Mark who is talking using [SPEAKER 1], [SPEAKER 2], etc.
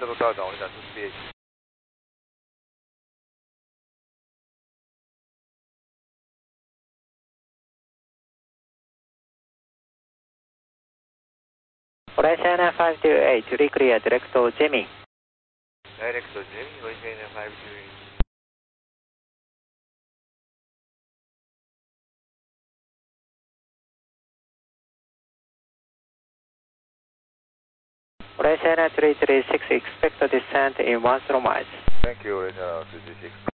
[SPEAKER 1] 这个道长，我想是4叶。
[SPEAKER 2] Horizon 528, to clear, direct to Jimmy.
[SPEAKER 1] Direct to Jimmy, Horizon 528.
[SPEAKER 2] Horizon 336, expect to descend in 1 miles.
[SPEAKER 1] Thank you, Horizon 336.